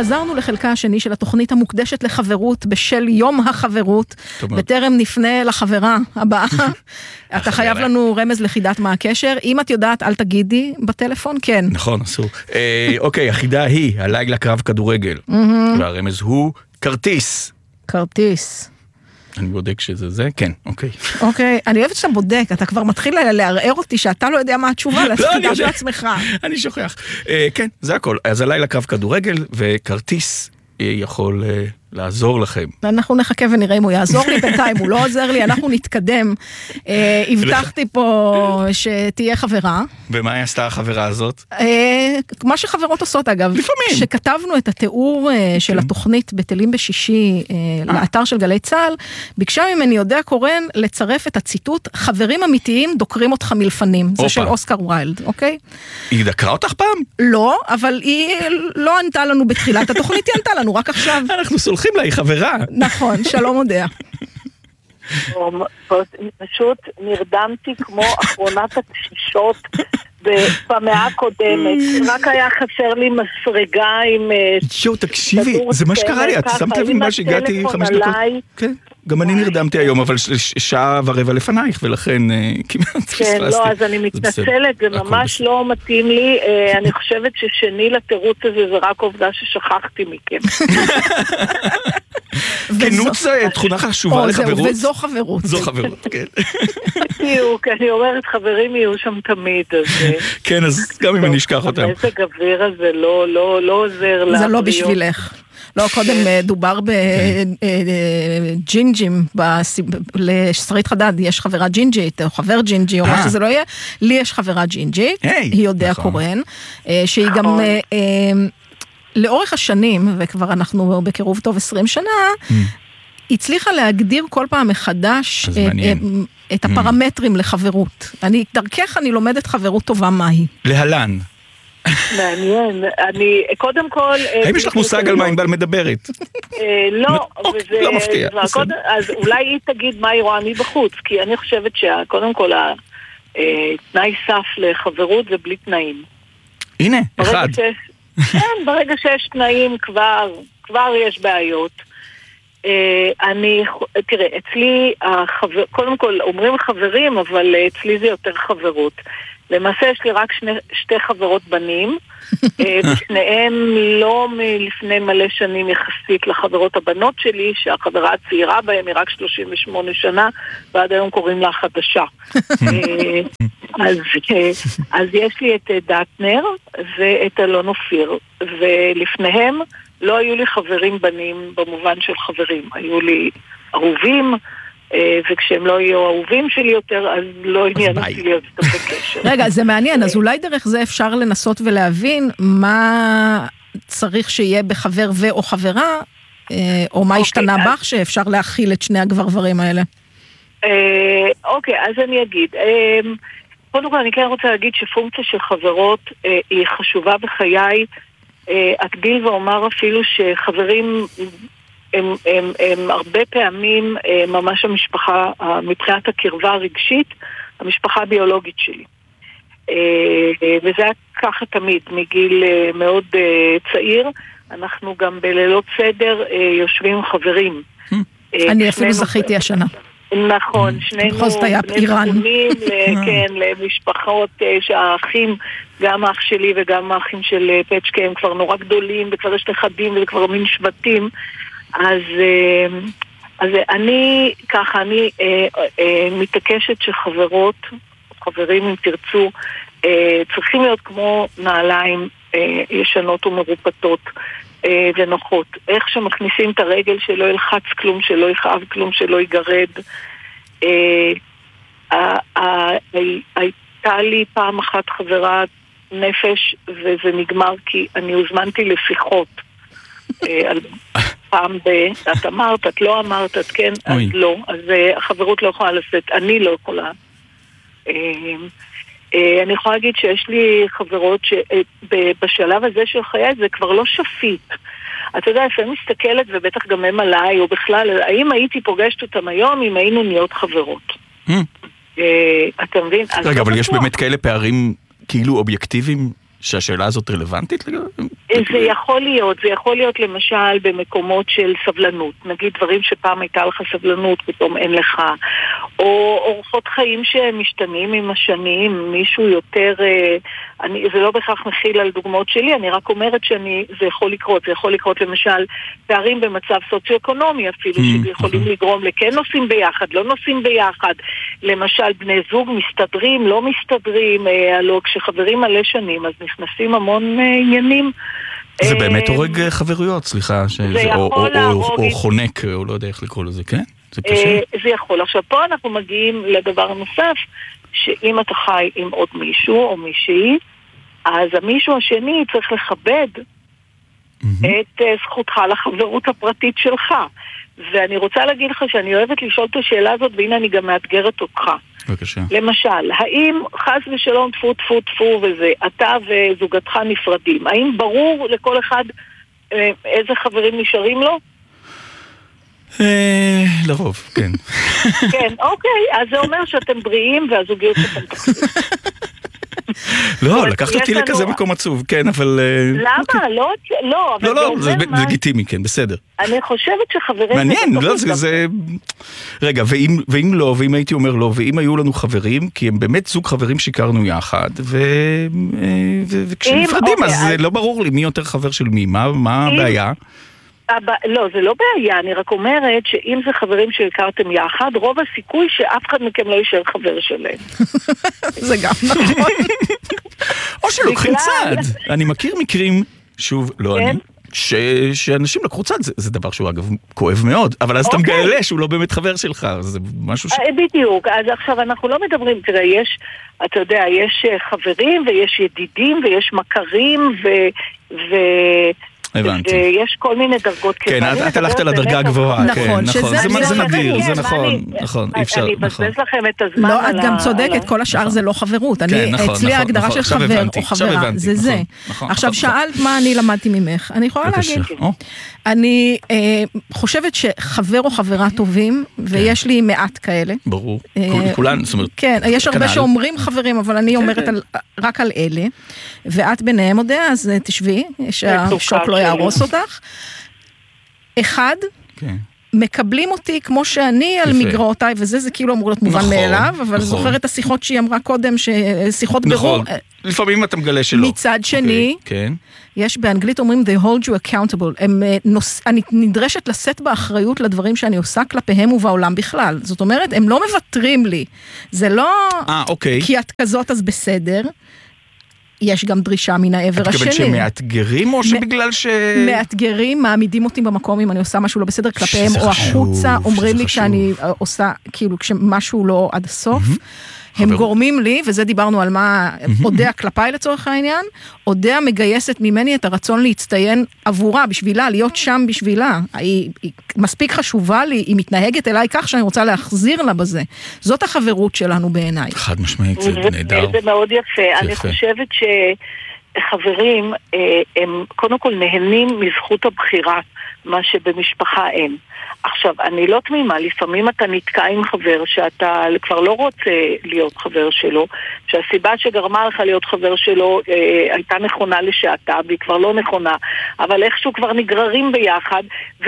חזרנו לחלקה השני של התוכנית המוקדשת לחברות בשל יום החברות. בטרם נפנה לחברה הבאה. אתה חייב לנו רמז לחידת מה הקשר. אם את יודעת, אל תגידי בטלפון, כן. נכון, אסור. אוקיי, החידה היא, הלילה קרב כדורגל. והרמז הוא כרטיס. כרטיס. אני בודק שזה זה? כן, אוקיי. אוקיי, אני אוהבת שאתה בודק, אתה כבר מתחיל לערער אותי שאתה לא יודע מה התשובה, להספידה של עצמך. אני שוכח. כן, זה הכל. אז הלילה קרב כדורגל, וכרטיס יכול לעזור לכם. אנחנו נחכה ונראה אם הוא יעזור לי, בינתיים הוא לא עוזר לי, אנחנו נתקדם. הבטחתי פה שתהיה חברה. ומה היא עשתה החברה הזאת? מה שחברות עושות אגב. לפעמים. שכתבנו את התיאור של התוכנית בטלים בשישי לאתר של גלי צהל, ביקשה ממני יודע קורן לצרף את הציטוט, חברים אמיתיים דוקרים אותך מלפנים. זה של אוסקר ויילד, אוקיי? היא דקרה אותך פעם? לא, אבל היא לא ענתה לנו בתחילת התוכנית, היא ענתה לנו רק עכשיו. אנחנו סולחים לה, היא חברה. נכון, שלום יודע. פשוט נרדמתי כמו אחרונת הקשישות במאה הקודמת. רק היה חסר לי מסרגה עם... שו, תקשיבי, זה מה שקרה לי, את שמת לב מה שהגעתי 5 דקות? כן, גם אני נרדמתי היום, אבל 1.25 שעה לפנייך, ולכן כמעט פספסתי. כן, לא, אז אני מתנצלת, זה ממש לא מתאים לי. אני חושבת ששני לתירוץ הזה זה רק עובדה ששכחתי מכם. כנות זה תכונה חשובה לחברות. וזו חברות. זו חברות, כן. בדיוק, אני אומרת, חברים יהיו שם תמיד. כן, אז גם אם אני אשכח אותם. המזג אוויר הזה לא עוזר לבריאות. זה לא בשבילך. לא, קודם דובר בג'ינג'ים, לשרית חדד יש חברה ג'ינג'ית, או חבר ג'ינג'י, או מה שזה לא יהיה. לי יש חברה ג'ינג'ית, היא יודע קורן, שהיא גם... לאורך השנים, וכבר אנחנו בקירוב טוב 20 שנה, הצליחה להגדיר כל פעם מחדש את הפרמטרים לחברות. דרכך אני לומדת חברות טובה מהי. להלן. מעניין. אני, קודם כל... האם יש לך מושג על מה ענבל מדברת? לא. לא מפתיע. אז אולי היא תגיד מה היא רואה מבחוץ, כי אני חושבת שקודם כל תנאי סף לחברות זה בלי תנאים. הנה, אחד. כן, ברגע שיש תנאים כבר יש בעיות. תראה, אצלי, קודם כל אומרים חברים, אבל אצלי זה יותר חברות. למעשה יש לי רק שתי חברות בנים, ושניהם לא מלפני מלא שנים יחסית לחברות הבנות שלי, שהחברה הצעירה בהם היא רק 38 שנה, ועד היום קוראים לה חדשה. אז יש לי את דטנר ואת אלון אופיר, ולפניהם לא היו לי חברים בנים במובן של חברים, היו לי אהובים, וכשהם לא יהיו אהובים שלי יותר, אז לא עניין אותי להיות איתם בקשר. רגע, זה מעניין, אז אולי דרך זה אפשר לנסות ולהבין מה צריך שיהיה בחבר או חברה, או מה השתנה בך שאפשר להכיל את שני הגברים האלה. אוקיי, אז אני אגיד. קודם כל אני כן רוצה להגיד שפונקציה של חברות היא חשובה בחיי. אקביל ואומר אפילו שחברים הם הרבה פעמים ממש המשפחה, מבחינת הקרבה הרגשית, המשפחה הביולוגית שלי. וזה היה ככה תמיד, מגיל מאוד צעיר. אנחנו גם בלילות סדר יושבים עם חברים. אני אפילו זכיתי השנה. נכון, שנינו נתונים למשפחות שהאחים, גם האח שלי וגם האחים של פצ'קה הם כבר נורא גדולים, וכבר יש נכדים וכבר מין שבטים. אז אני ככה, אני מתעקשת שחברות, חברים אם תרצו, צריכים להיות כמו נעליים ישנות ומרופטות ונוחות. איך שמכניסים את הרגל שלא ילחץ כלום, שלא יכאב כלום, שלא יגרד. הייתה לי פעם אחת חברת נפש וזה נגמר כי אני הוזמנתי לשיחות על פעם את אמרת, את לא אמרת, את כן, אז לא. אז החברות לא יכולה לשאת, אני לא יכולה. אני יכולה להגיד שיש לי חברות שבשלב הזה של חיי זה כבר לא שפיט. אתה יודע, לפעמים מסתכלת ובטח גם הם עליי, או בכלל, האם הייתי פוגשת אותם היום אם היינו נהיות חברות? אתה מבין? רגע, אבל יש באמת כאלה פערים כאילו אובייקטיביים שהשאלה הזאת רלוונטית לגבי? זה יכול להיות למשל במקומות של סבלנות, נגיד דברים שפעם הייתה לך סבלנות, פתאום אין לך, או אורחות חיים שמשתנים עם השנים, מישהו יותר, זה לא בכך מכיל על דוגמאות שלי, אני רק אומרת זה יכול לקרות למשל פערים במצב סוציו-אקונומי אפילו, שיכולים לגרום לכן נוסעים ביחד, לא נוסעים ביחד, למשל בני זוג מסתדרים, לא מסתדרים, הלוא כשחברים מלא שנים, אז נכנסים המון עניינים. זה באמת הורג חברויות, סליחה, או חונק, או לא יודע איך לקרוא לזה, כן? זה קשה. זה יכול. עכשיו פה אנחנו מגיעים לדבר נוסף, שאם אתה חי עם עוד מישהו או מישהי, אז המישהו השני צריך לכבד את זכותך לחברות הפרטית שלך. ואני רוצה להגיד לך שאני אוהבת לשאול את השאלה הזאת, והנה אני גם מאתגרת אותך. בבקשה. למשל, האם חס ושלום טפו טפו טפו וזה, אתה וזוגתך נפרדים, האם ברור לכל אחד איזה חברים נשארים לו? לרוב, כן. כן, אוקיי, אז זה אומר שאתם בריאים והזוגיות שאתם תחזים. לא, לקחת אותי לכזה מקום עצוב, כן, אבל... למה? לא, אבל לא, זה לגיטימי, כן, בסדר. אני חושבת שחברים... מעניין, לא, זה... רגע, ואם לא, ואם הייתי אומר לא, ואם היו לנו חברים, כי הם באמת זוג חברים שיקרנו יחד, וכשנפרדים, אז לא ברור לי מי יותר חבר של מי, מה הבעיה? לא, זה לא בעיה, אני רק אומרת שאם זה חברים שהכרתם יחד, רוב הסיכוי שאף אחד מכם לא יישאר חבר שלהם. זה גם נכון. או שלוקחים צעד. אני מכיר מקרים, שוב, לא אני, שאנשים לקחו צעד, זה דבר שהוא אגב כואב מאוד, אבל אז אתה מגלה שהוא לא באמת חבר שלך, זה משהו ש... בדיוק, אז עכשיו אנחנו לא מדברים, תראה, אתה יודע, יש חברים ויש ידידים ויש מכרים הבנתי. ויש כל מיני דרגות. כן, את הלכת לדרגה הגבוהה. נכון, זה נדיר, זה נכון, אי אפשר. אני מבזבז לכם את הזמן. לא, את גם צודקת, כל השאר זה לא חברות. אצלי ההגדרה של חבר או חברה, זה זה. עכשיו, שאלת מה אני למדתי ממך. אני יכולה להגיד. אני חושבת שחבר או חברה טובים, ויש לי מעט כאלה. ברור, כולן, זאת אומרת. כן, יש הרבה שאומרים חברים, אבל אני אומרת רק על אלה. ואת ביניהם עוד, אז תשבי, שהשוק לא יהרוס אותך. אחד, מקבלים אותי כמו שאני על מגרעותיי, וזה כאילו אמור להיות מובן מאליו, אבל זוכר את השיחות שהיא אמרה קודם, שיחות ברור. לפעמים אתה מגלה שלא. מצד שני, יש באנגלית אומרים, they hold you accountable. אני נדרשת לשאת באחריות לדברים שאני עושה כלפיהם ובעולם בכלל. זאת אומרת, הם לא מוותרים לי. זה לא כי את כזאת אז בסדר. יש גם דרישה מן העבר השני. את מתכוונת שמאתגרים או שבגלל מאתגרים, מעמידים אותי במקום אם אני עושה משהו לא בסדר כלפיהם, או החוצה, אומרים לי כשאני עושה, כאילו כשמשהו לא עד הסוף, הם גורמים לי, וזה דיברנו על מה הודע כלפיי לצורך העניין, הודע מגייסת ממני את הרצון להצטיין עבורה, בשבילה, להיות שם בשבילה. היא מספיק חשובה לי, היא מתנהגת אליי כך שאני רוצה להחזיר לה בזה. זאת החברות שלנו בעיניי. חד משמעית, זה נהדר. זה מאוד יפה. אני חושבת שחברים, הם קודם כל נהנים מזכות הבחירה, מה שבמשפחה אין. עכשיו, אני לא תמימה, לפעמים אתה נתקע עם חבר שאתה כבר לא רוצה להיות חבר שלו, שהסיבה שגרמה לך להיות חבר שלו הייתה נכונה לשעתה, והיא כבר לא נכונה, אבל איכשהו כבר נגררים ביחד,